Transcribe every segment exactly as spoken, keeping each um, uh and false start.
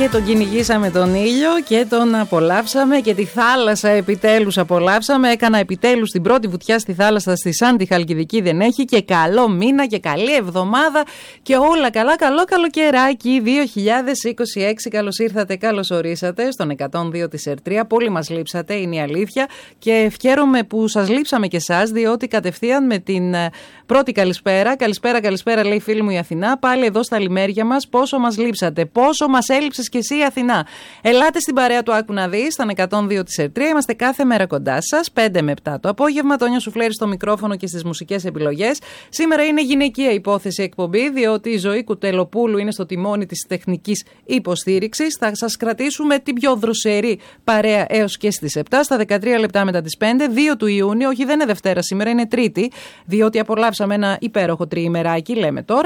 και τον κυνηγήσαμε τον ήλιο και τον απολαύσαμε και τη θάλασσα επιτέλους απολαύσαμε. Έκανα επιτέλους την πρώτη βουτιά στη θάλασσα στη Σάντι Χαλκιδική, δεν έχει, και καλό μήνα και καλή εβδομάδα και όλα καλά. Καλό καλοκαιράκι δύο χιλιάδες είκοσι έξι. Καλώς ήρθατε, καλώς ορίσατε στον εκατόν δύο της Ερτρία. Πολύ μας λείψατε, είναι η αλήθεια, και χαίρομαι που σας λείψαμε και εσάς, διότι κατευθείαν με την πρώτη καλησπέρα. Καλησπέρα, καλησπέρα, λέει η φίλη μου η Αθηνά. Πάλι εδώ στα λιμέρια μας. Πόσο μας λείψατε, πόσο μας έλειψες και εσύ, Αθηνά. Ελάτε στην παρέα του Άκου να δεις, στον εκατόν δύο της Ερτρία. Είμαστε κάθε μέρα κοντά σας, πέντε με επτά το απόγευμα. Τόνια Σουφλέρη στο μικρόφωνο και στις μουσικές επιλογές. Σήμερα είναι γυναικεία υπόθεση εκπομπή, διότι η Ζωή Κουτελοπούλου είναι στο τιμόνι της τεχνικής υποστήριξης. Θα σας κρατήσουμε την πιο δροσερή παρέα έως και στις επτά, στα δεκατρία λεπτά μετά τις πέντε, δύο του Ιούνιου. Όχι, δεν είναι Δευτέρα σήμερα, είναι Τρίτη, διότι απολαύσαμε ένα υπέροχο τριημεράκι, λέμε τώρα.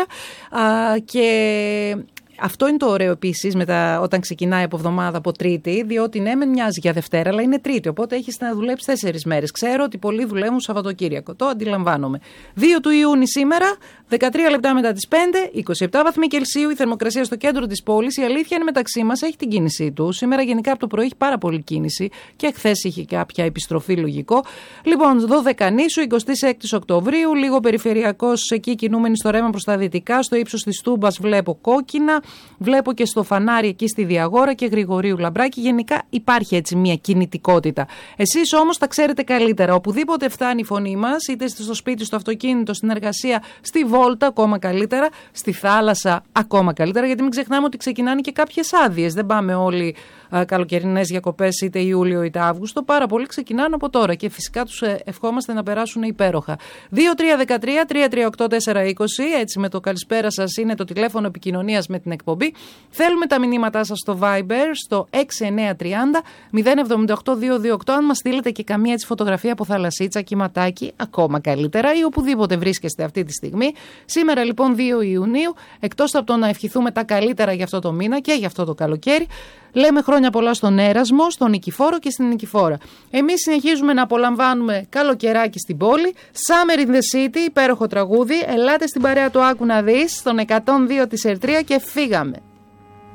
Α, και αυτό είναι το ωραίο επίσης όταν ξεκινάει από εβδομάδα από Τρίτη, διότι ναι, μεν μοιάζει για Δευτέρα, αλλά είναι Τρίτη. Οπότε έχεις να δουλέψεις τέσσερις μέρες. Ξέρω ότι πολλοί δουλεύουν Σαββατοκύριακο. Το αντιλαμβάνομαι. δύο του Ιούνιου σήμερα, δεκατρία λεπτά μετά τις πέντε, είκοσι επτά βαθμοί Κελσίου, η θερμοκρασία στο κέντρο της πόλης. Η αλήθεια είναι μεταξύ μας, έχει την κίνησή του. Σήμερα γενικά από το πρωί έχει πάρα πολύ κίνηση και χθες είχε κάποια επιστροφή, λογικό. Λοιπόν, δώδεκα νήσου, εικοστή έκτη Οκτωβρίου, λίγο περιφερειακός εκεί, κινούμενοι στο ρέμα προς τα δυτικά. Στο ύψος της Τούμπας βλέπω κόκκινα. Βλέπω και στο φανάρι εκεί στη Διαγόρα και Γρηγορίου Λαμπράκη. Γενικά υπάρχει έτσι μια κινητικότητα. Εσείς όμως τα ξέρετε καλύτερα. Οπουδήποτε φτάνει η φωνή μας, είτε στο σπίτι, στο αυτοκίνητο, στην εργασία, στη βόλτα, ακόμα καλύτερα, στη θάλασσα, ακόμα καλύτερα. Γιατί μην ξεχνάμε ότι ξεκινάνε και κάποιες άδειες. Δεν πάμε όλοι καλοκαιρινές διακοπές είτε Ιούλιο είτε Αύγουστο. Πάρα πολλοί ξεκινάνε από τώρα και φυσικά τους ευχόμαστε να περάσουν υπέροχα. δύο τρία ένα τρία τρία τρία οκτώ τέσσερα είκοσι, έτσι με το καλησπέρα σας είναι το τηλέφωνο επικοινωνίας με την εκπομπή. Θέλουμε τα μηνύματά σας στο Viber στο έξι εννιά τρία μηδέν μηδέν εβδομήντα οκτώ δύο δύο οκτώ. Αν μας στείλετε και καμία έτσι φωτογραφία από θαλασσίτσα, κυματάκι, ακόμα καλύτερα, ή οπουδήποτε βρίσκεστε αυτή τη στιγμή. Σήμερα λοιπόν δύο Ιουνίου, εκτός από το να ευχηθούμε τα καλύτερα για αυτό το μήνα και για αυτό το καλοκαίρι, λέμε χρόνια πολλά στον Έρασμο, στον Νικηφόρο και στην Νικηφόρα. Εμείς συνεχίζουμε να απολαμβάνουμε καλοκαιράκι στην πόλη. Summer in the City, υπέροχο τραγούδι. Ελάτε στην παρέα του Άκου να δεις, στον εκατόν δύο της Ερτρία, και φύγαμε.